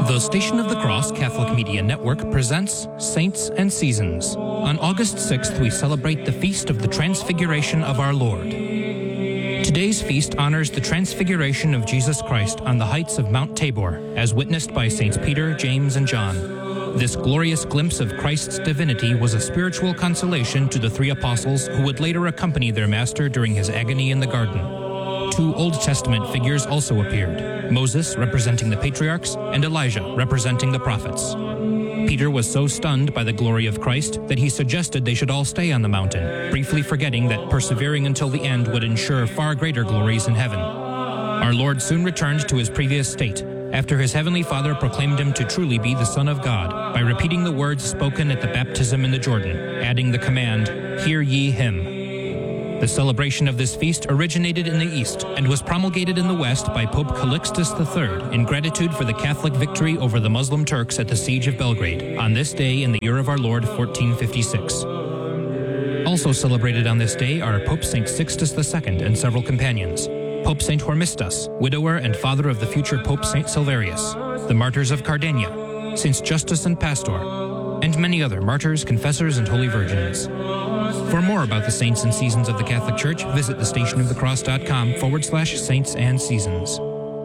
The Station of the Cross Catholic Media Network presents Saints and Seasons. On August 6th, we celebrate the Feast of the Transfiguration of our Lord. Today's feast honors the Transfiguration of Jesus Christ on the heights of Mount Tabor, as witnessed by Saints Peter, James, and John. This glorious glimpse of Christ's divinity was a spiritual consolation to the three apostles who would later accompany their master during his agony in the garden. Two Old Testament figures also appeared, Moses representing the patriarchs and Elijah representing the prophets. Peter was so stunned by the glory of Christ that he suggested they should all stay on the mountain, briefly forgetting that persevering until the end would ensure far greater glories in heaven. Our Lord soon returned to his previous state, after his heavenly Father proclaimed him to truly be the Son of God, by repeating the words spoken at the baptism in the Jordan, adding the command, "Hear ye him." The celebration of this feast originated in the East and was promulgated in the West by Pope Calixtus III in gratitude for the Catholic victory over the Muslim Turks at the Siege of Belgrade, on this day in the year of our Lord 1456. Also celebrated on this day are Pope St. Sixtus II and several companions, Pope St. Hormisdas, widower and father of the future Pope St. Silverius, the martyrs of Cardennia, Saints Justus and Pastor, and many other martyrs, confessors, and holy virgins. For more about the saints and seasons of the Catholic Church, visit thestationofthecross.com/saints and seasons.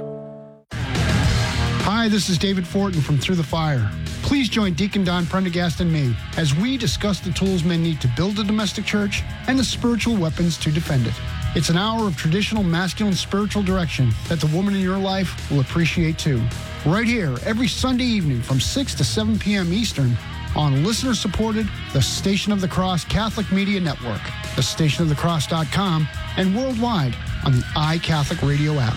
Hi, this is David Fortin from Through the Fire. Please join Deacon Don Prendergast and me as we discuss the tools men need to build a domestic church and the spiritual weapons to defend it. It's an hour of traditional masculine spiritual direction that the woman in your life will appreciate too. Right here, every Sunday evening from 6 to 7 p.m. Eastern, on listener-supported The Station of the Cross Catholic Media Network, thestationofthecross.com, and worldwide on the iCatholic Radio app.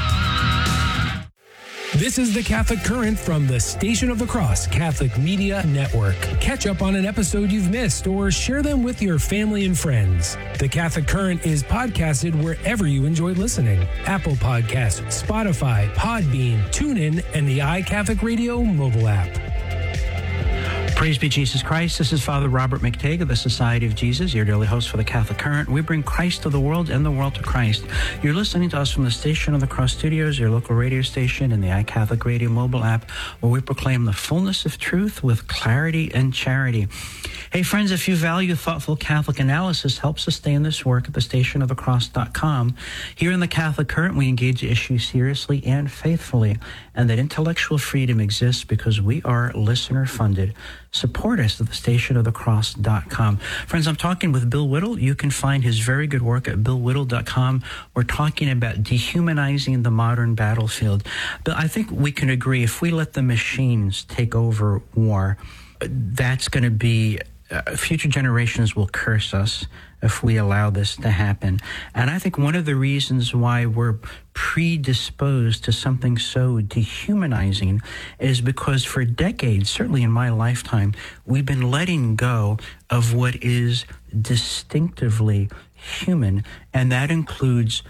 This is the Catholic Current from the Station of the Cross Catholic Media Network. Catch up on an episode you've missed or share them with your family and friends. The Catholic Current is podcasted wherever you enjoy listening. Apple Podcasts, Spotify, Podbean, TuneIn, and the iCatholic Radio mobile app. Praise be Jesus Christ. This is Father Robert McTague of the Society of Jesus, your daily host for the Catholic Current. We bring Christ to the world and the world to Christ. You're listening to us from the Station of the Cross Studios, your local radio station, and the iCatholic Radio mobile app, where we proclaim the fullness of truth with clarity and charity. Hey, friends, if you value thoughtful Catholic analysis, help sustain this work at thestationofthecross.com. Here in the Catholic Current, we engage issues seriously and faithfully, and that intellectual freedom exists because we are listener-funded. Support us at thestationofthecross.com. Friends, I'm talking with Bill Whittle. You can find his very good work at billwhittle.com. We're talking about dehumanizing the modern battlefield. Bill, I think we can agree if we let the machines take over war, that's going to be future generations will curse us if we allow this to happen. And I think one of the reasons why we're predisposed to something so dehumanizing is because for decades, certainly in my lifetime, we've been letting go of what is distinctively human, and that includes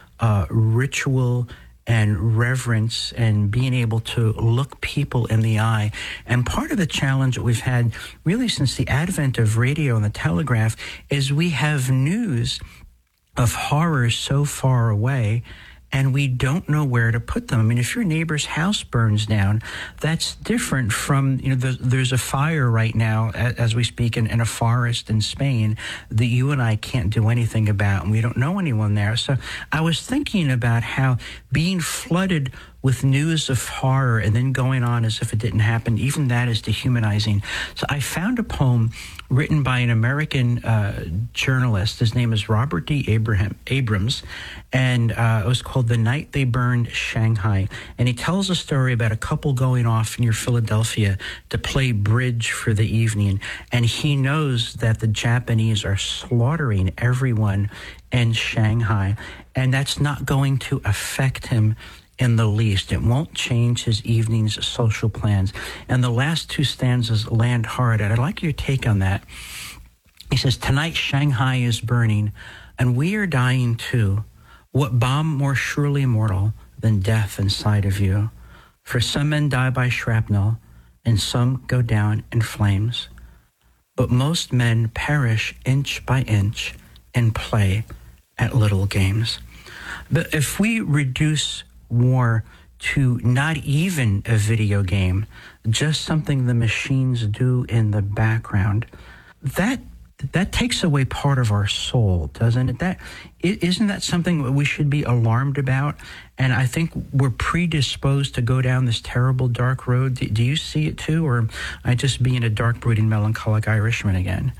ritual and reverence and being able to look people in the eye. And part of the challenge that we've had really since the advent of radio and the telegraph is we have news of horrors so far away and we don't know where to put them. I mean, if your neighbor's house burns down, that's different from, there's a fire right now as we speak in a forest in Spain that you and I can't do anything about, and we don't know anyone there. So I was thinking about how being flooded with news of horror and then going on as if it didn't happen, even that is dehumanizing. So I found a poem written by an American journalist. His name is Robert D. Abrams, and it was called The Night They Burned Shanghai. And he tells a story about a couple going off near Philadelphia to play bridge for the evening. And he knows that the Japanese are slaughtering everyone in Shanghai, and that's not going to affect him in the least. It won't change his evening's social plans. And the last two stanzas land hard, and I'd like your take on that. He says, "Tonight Shanghai is burning, and we are dying too. What bomb more surely mortal than death inside of you? For some men die by shrapnel, and some go down in flames. But most men perish inch by inch and play at little games." But if we reduce war to not even a video game, just something the machines do in the background, that takes away part of our soul, doesn't it? Isn't that something that we should be alarmed about? And I think we're predisposed to go down this terrible dark road. Do you see it too, or am I just being a dark, brooding, melancholic Irishman again?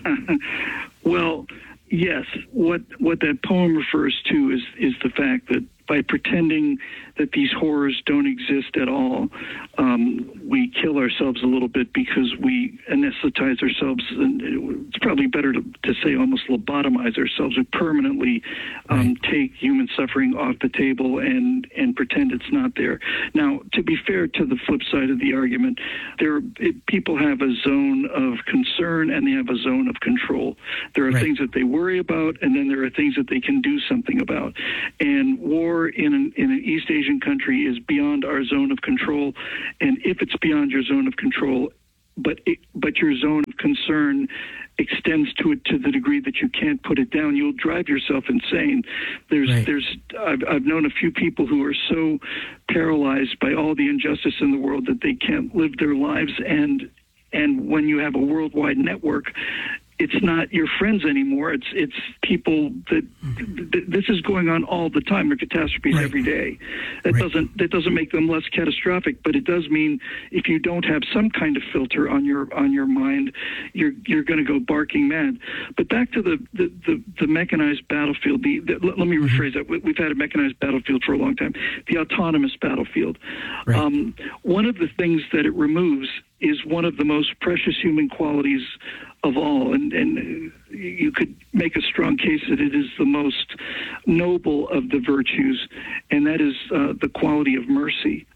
Well, yes. What that poem refers to is the fact that by pretending that these horrors don't exist at all, we kill ourselves a little bit because we anesthetize ourselves, and it's probably better to say almost lobotomize ourselves. We permanently take human suffering off the table and pretend it's not there. Now, to be fair to the flip side of the argument, people have a zone of concern and they have a zone of control. There are things that they worry about, and then there are things that they can do something about. And war in an East Asian country is beyond our zone of control, and if it's beyond your zone of control, but your zone of concern extends to it to the degree that you can't put it down, you'll drive yourself insane. I've known a few people who are so paralyzed by all the injustice in the world that they can't live their lives, and when you have a worldwide network, it's not your friends anymore. It's people that this is going on all the time. There are catastrophes every day. That doesn't make them less catastrophic, but it does mean if you don't have some kind of filter on your mind, you're going to go barking mad. But back to the mechanized battlefield. Let me rephrase that. We've had a mechanized battlefield for a long time. The autonomous battlefield. One of the things that it removes is one of the most precious human qualities of all, and you could make a strong case that it is the most noble of the virtues, and that is the quality of mercy.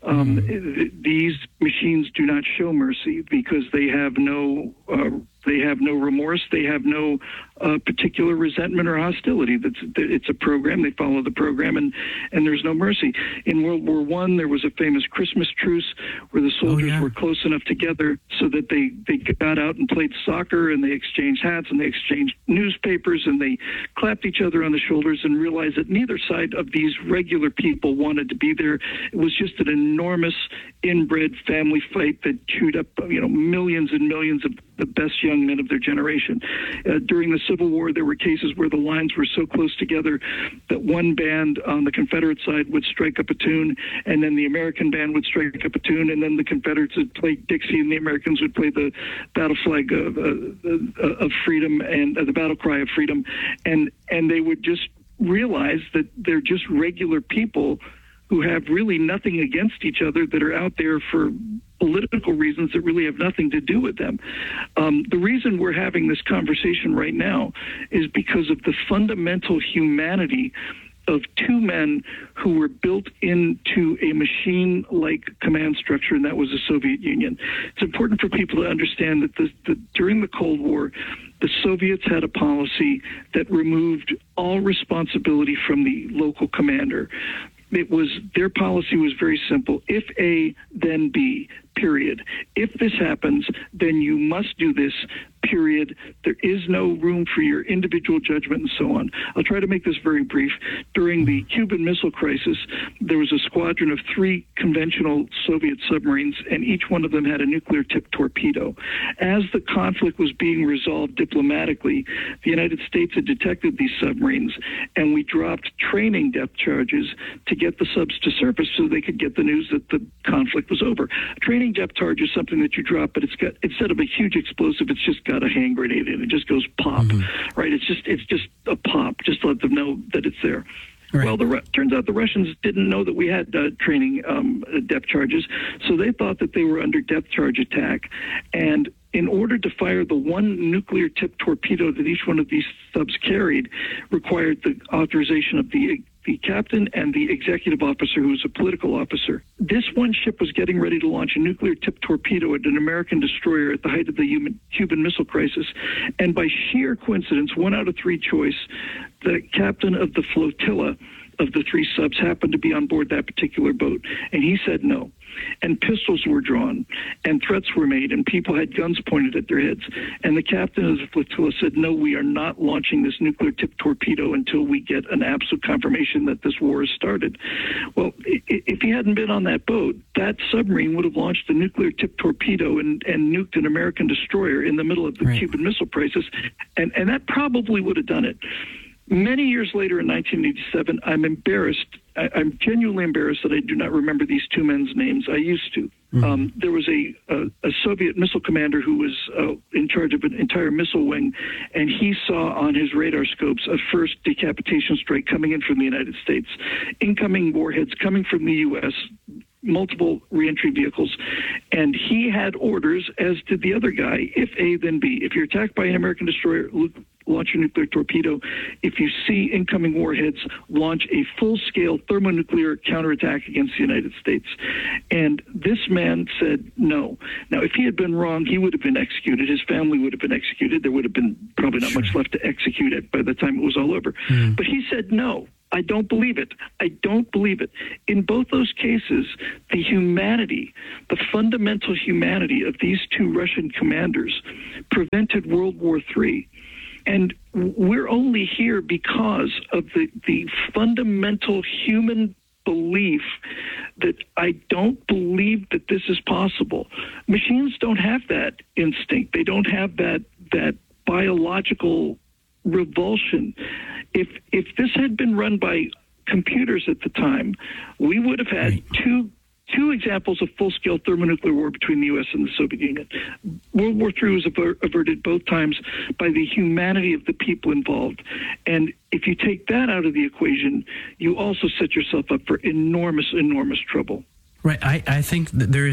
These machines do not show mercy because they have no remorse. They have no particular resentment or hostility. It's a program. They follow the program, and there's no mercy. In World War I, there was a famous Christmas truce where the soldiers were close enough together so that they got out and played soccer, and they exchanged hats, and they exchanged newspapers, and they clapped each other on the shoulders and realized that neither side of these regular people wanted to be there. It was just an enormous inbred family fight that chewed up millions and millions of the best young men of their generation. During the Civil War, there were cases where the lines were so close together that one band on the Confederate side would strike up a tune, and then the American band would strike up a tune, and then the Confederates would play Dixie, and the Americans would play the battle flag of freedom and the battle cry of freedom, and they would just realize that they're just regular people who have really nothing against each other, that are out there for political reasons that really have nothing to do with them. The reason we're having this conversation right now is because of the fundamental humanity of two men who were built into a machine-like command structure, and that was the Soviet Union. It's important for people to understand that during the Cold War, the Soviets had a policy that removed all responsibility from the local commander. Their policy was very simple. If A, then B, period. If this happens, then you must do this, period. There is no room for your individual judgment and so on. I'll try to make this very brief. During the Cuban Missile Crisis, there was a squadron of 3 conventional Soviet submarines, and each one of them had a nuclear-tipped torpedo. As the conflict was being resolved diplomatically, the United States had detected these submarines, and we dropped training depth charges to get the subs to surface so they could get the news that the conflict was over. A training depth charge is something that you drop, but it's got, instead of a huge explosive, it's just got a hand grenade in it. It just goes pop, right? It's just a pop, just to let them know that it's there. Right. Well, turns out the Russians didn't know that we had training depth charges, so they thought that they were under depth charge attack. And in order to fire the one nuclear-tipped torpedo that each one of these subs carried, required the authorization of the captain and the executive officer, who was a political officer. This one ship was getting ready to launch a nuclear-tipped torpedo at an American destroyer at the height of the Cuban Missile Crisis. And by sheer coincidence, 1 out of 3 choice, the captain of the flotilla of the 3 subs happened to be on board that particular boat? And he said no. And pistols were drawn, and threats were made, and people had guns pointed at their heads. And the captain of the flotilla said, no, we are not launching this nuclear tipped torpedo until we get an absolute confirmation that this war has started. Well, if he hadn't been on that boat, that submarine would have launched a nuclear tipped torpedo and nuked an American destroyer in the middle of the Cuban Missile Crisis, and that probably would have done it. Many years later, in 1987, I'm embarrassed. I'm genuinely embarrassed that I do not remember these 2 men's names. I used to. There was a Soviet missile commander who was in charge of an entire missile wing, and he saw on his radar scopes a first decapitation strike coming in from the United States, incoming warheads coming from the U.S., multiple reentry vehicles, and he had orders, as did the other guy, if A, then B. If you're attacked by an American destroyer, launch a nuclear torpedo. If you see incoming warheads, launch a full-scale thermonuclear counterattack against the United States. And this man said no. Now, if he had been wrong, he would have been executed. His family would have been executed. There would have been probably not much left to execute it by the time it was all over. But he said no. I don't believe it. I don't believe it. In both those cases, the humanity, the fundamental humanity of these 2 Russian commanders prevented World War III. And we're only here because of the fundamental human belief that I don't believe that this is possible. Machines don't have that instinct. They don't have that biological revulsion. If this had been run by computers at the time, we would have had two examples of full-scale thermonuclear war between the U.S. and the Soviet Union. World War III was averted both times by the humanity of the people involved. And if you take that out of the equation, you also set yourself up for enormous, enormous trouble. Right. I think that there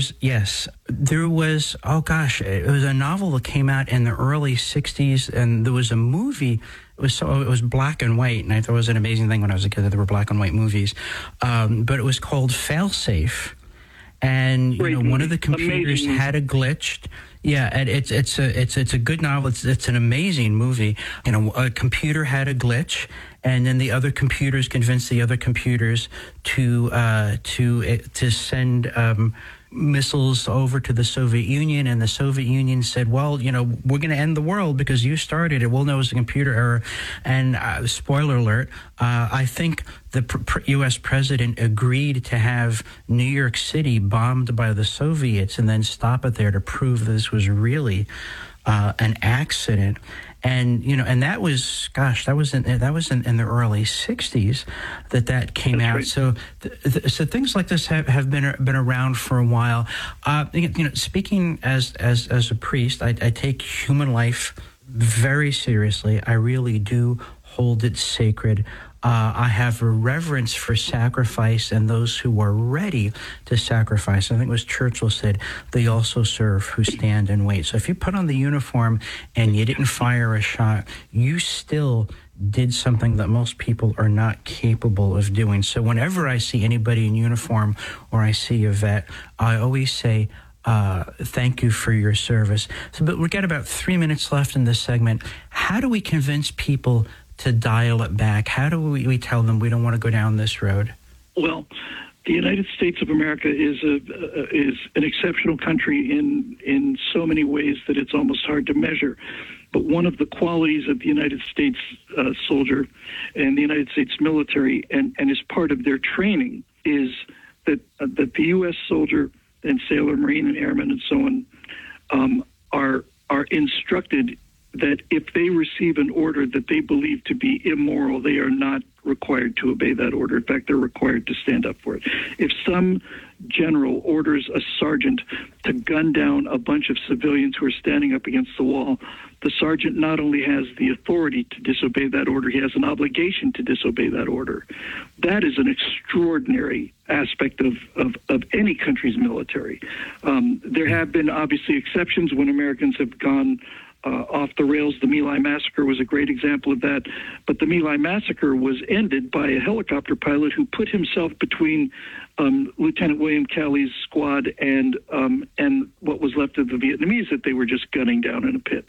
was, it was a novel that came out in the early 60s, and there was a movie. It was black and white, and I thought it was an amazing thing when I was a kid that there were black and white movies. But it was called Failsafe. And one of the computers had a glitch. Yeah, and it's a good novel. It's an amazing movie. A computer had a glitch, and then the other computers convinced the other computers to send missiles over to the Soviet Union, and the Soviet Union said, well, we're going to end the world because you started it. We'll know it's a computer error. And spoiler alert, I think the U.S. president agreed to have New York City bombed by the Soviets and then stop it there to prove this was really an accident. And and that was in the early 60s that came out. Right. So things like this have been around for a while. Speaking as a priest, I take human life very seriously. I really do hold it sacred. I have a reverence for sacrifice and those who are ready to sacrifice. I think it was Churchill said, they also serve who stand and wait. So if you put on the uniform and you didn't fire a shot, you still did something that most people are not capable of doing. So whenever I see anybody in uniform or I see a vet, I always say, thank you for your service. But we've got about 3 minutes left in this segment. How do we convince people to dial it back? How do we tell them we don't want to go down this road? Well, the United States of America is an exceptional country in so many ways that it's almost hard to measure. But one of the qualities of the United States soldier and the United States military, and is part of their training, is that the U.S. soldier and sailor, Marine, and airman, and so on, are instructed that if they receive an order that they believe to be immoral, they are not required to obey that order. In fact, they're required to stand up for it. If some general orders a sergeant to gun down a bunch of civilians who are standing up against the wall, the sergeant not only has the authority to disobey that order, he has an obligation to disobey that order. That is an extraordinary aspect of any country's military. There have been obviously exceptions when Americans have gone off the rails. The My Lai massacre was a great example of that. But the My Lai massacre was ended by a helicopter pilot who put himself between Lieutenant William Calley's squad and what was left rest of the Vietnamese that they were just gunning down in a pit.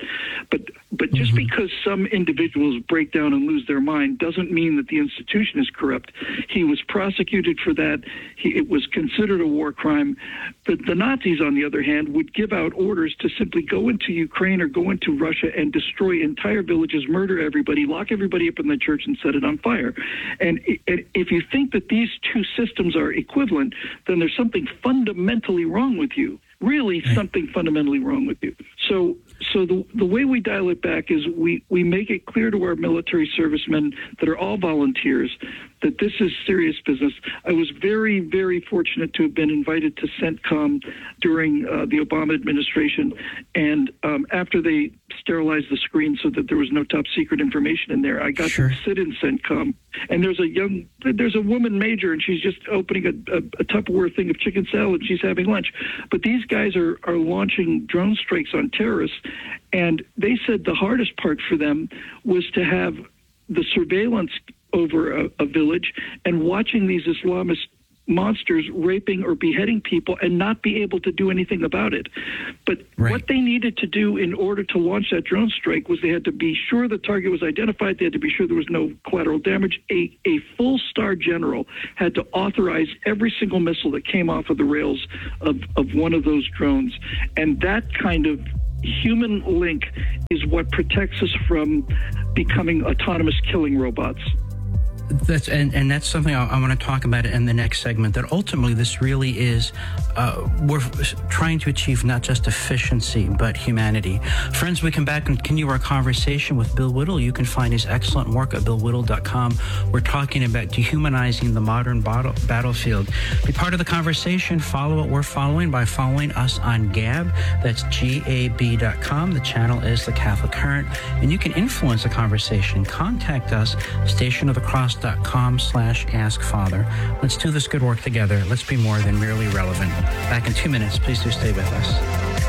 But just because some individuals break down and lose their mind doesn't mean that the institution is corrupt. He was prosecuted for that. It was considered a war crime. The Nazis, on the other hand, would give out orders to simply go into Ukraine or go into Russia and destroy entire villages, murder everybody, lock everybody up in the church and set it on fire. And if you think that these two systems are equivalent, then there's something fundamentally wrong with you. Really, something fundamentally wrong with you. So the way we dial it back is we make it clear to our military servicemen that are all volunteers that this is serious business. I was very, very fortunate to have been invited to CENTCOM during the Obama administration, and after they sterilized the screen so that there was no top secret information in there, I got to sit in CENTCOM. And there's a woman major, and she's just opening a Tupperware thing of chicken salad. She's having lunch. But these guys are launching drone strikes on terrorists, and they said the hardest part for them was to have the surveillance over a village and watching these Islamist monsters raping or beheading people and not be able to do anything about it. But what they needed to do in order to launch that drone strike was they had to be sure the target was identified. They had to be sure there was no collateral damage. A full star general had to authorize every single missile that came off of the rails of one of those drones. And that kind of human link is what protects us from becoming autonomous killing robots. That's something I want to talk about in the next segment, that ultimately this really is, we're trying to achieve not just efficiency, but humanity. Friends, we come back and continue our conversation with Bill Whittle. You can find his excellent work at billwhittle.com. We're talking about dehumanizing the modern battlefield. Be part of the conversation. Follow what we're following by following us on Gab. That's GAB.com. The channel is The Catholic Current. And you can influence the conversation. Contact us, stationofthecross.com/askfather. Let's do this good work together. Let's be more than merely relevant. Back in 2 minutes. Please do stay with us.